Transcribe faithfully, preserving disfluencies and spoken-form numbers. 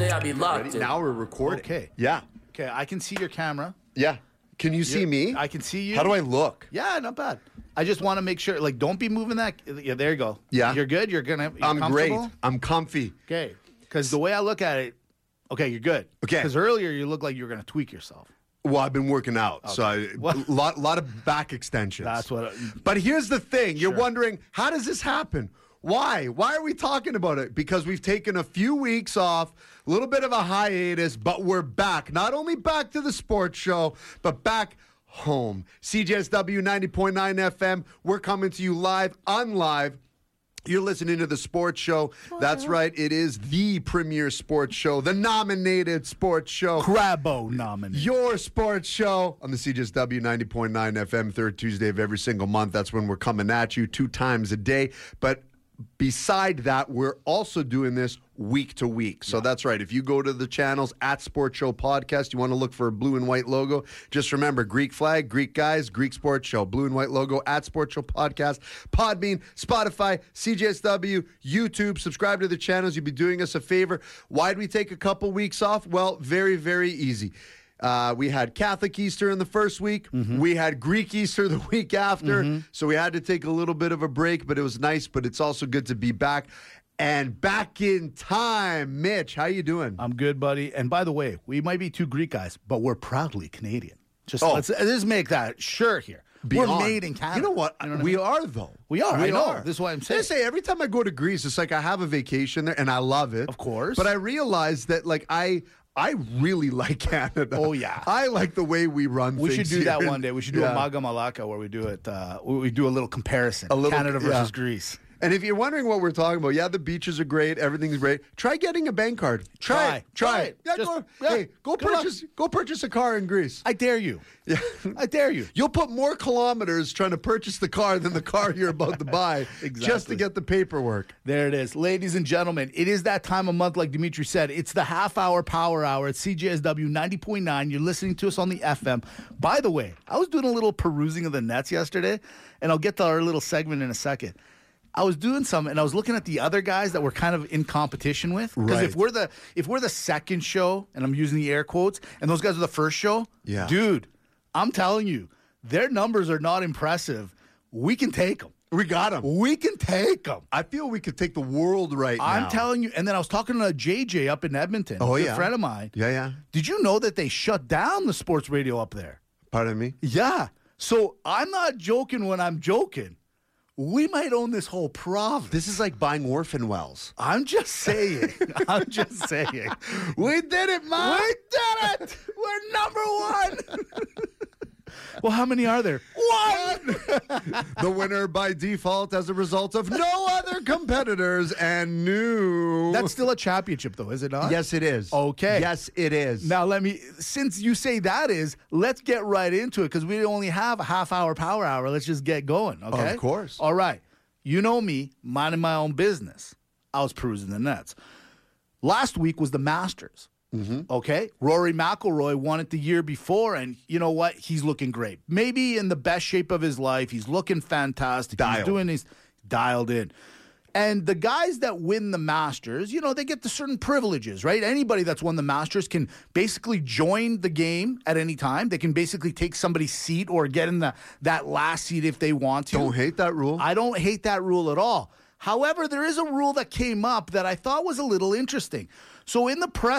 day I be locked Ready? in. Now we're recording. Okay. Yeah. Okay, I can see your camera. Yeah. Can you see You- me? I can see you. How do I look? Yeah, not bad. I just want to make sure, like, don't be moving that. Yeah, there you go. Yeah. You're good? You're going to, I'm great. comfortable? I'm comfy. Okay. Because the way I look at it, okay, you're good. Okay. Because earlier you looked like you were going to tweak yourself. Well, I've been working out, so I, Well- a lot, lot of back extensions. That's what. But here's the thing. You're Sure. wondering, how does this happen? Why? Why are we talking about it? Because we've taken a few weeks off, a little bit of a hiatus, but we're back. Not only back to the sports show, but back home. C J S W ninety point nine F M. We're coming to you live, unlive. You're listening to the sports show. That's right. It is the premier sports show, the nominated sports show. Crabbo nominated. Your sports show on the C J S W ninety point nine F M, third Tuesday of every single month. That's when we're coming at you two times a day. But beside that, we're also doing this week to week. So that's right. If you go to the channels at Sports Show Podcast, you want to look for a blue and white logo, just remember Greek flag, Greek guys, Greek Sports Show, blue and white logo at Sports Show Podcast, Podbean, Spotify, C J S W, YouTube. Subscribe to the channels. You'd be doing us a favor. Why'd we take a couple weeks off? Well, very, very easy. Uh, we had Catholic Easter in the first week. Mm-hmm. We had Greek Easter the week after. Mm-hmm. So we had to take a little bit of a break, but it was nice. But it's also good to be back. And back in time. Mitch, how you doing? I'm good, buddy. And by the way, we might be two Greek guys, but we're proudly Canadian. Just Oh. let's, let's make that sure here. Beyond. We're made in Canada. You know what? You know what I we mean? are, though. We are. We I know. are. This is what I'm I saying. say every time I go to Greece, it's like I have a vacation there, and I love it. Of course. But I realize that, like, I... I really like Canada. Oh, yeah. I like the way we run We things should do that here. one day. We should do Yeah. a Maga Malaka where we do it. Uh, we do a little comparison. A little- Canada versus yeah. Greece. And if you're wondering what we're talking about, yeah, the beaches are great, everything's great. Try getting a bank card. Try, Try. it. Try, Try it. it. Yeah, Just- go, yeah. Hey, go Good luck. purchase. Go purchase a car in Greece. I dare you. Yeah. I dare you. You'll put more kilometers trying to purchase the car than the car you're about to buy, just to Exactly. get the paperwork. There it is. Ladies and gentlemen, it is that time of month, like Dimitri said. It's the half hour power hour at C J S W ninety point nine. You're listening to us on the F M. By the way, I was doing a little perusing of the nets yesterday, and I'll get to our little segment in a second. I was doing some, and I was looking at the other guys that we're kind of in competition with. Because Right. if we're the if we're the second show, and I'm using the air quotes, and those guys are the first show, Yeah. dude, I'm telling you, their numbers are not impressive. We can take them. We got him. We can take them. I feel we could take the world right now. I'm telling you. And then I was talking to J J up in Edmonton, Oh, a good yeah. friend of mine. Yeah, yeah. Did you know that they shut down the sports radio up there? Pardon me? Yeah. So I'm not joking when I'm joking. We might own this whole province. This is like buying orphan wells. I'm just saying. I'm just saying. We did it, man. We did it. We're number one. Well, how many are there? One. The winner by default as a result of no other competitors and new. That's still a championship, though, is it not? Yes, it is. Okay. Yes, it is. Now, let me, since you say that is, let's get right into it because we only have a half hour power hour. Let's just get going, okay? Of course. All right. You know me, minding my own business. I was perusing the nets. Last week was the Masters. Mm-hmm. Okay? Rory McIlroy won it the year before, and you know what? He's looking great. Maybe in the best shape of his life. He's looking fantastic. Dialed. He's doing his dialed in. And the guys that win the Masters, you know, they get the certain privileges, right? Anybody that's won the Masters can basically join the game at any time. They can basically take somebody's seat or get in the that last seat if they want to. Don't hate that rule. I don't hate that rule at all. However, there is a rule that came up that I thought was a little interesting. So in the press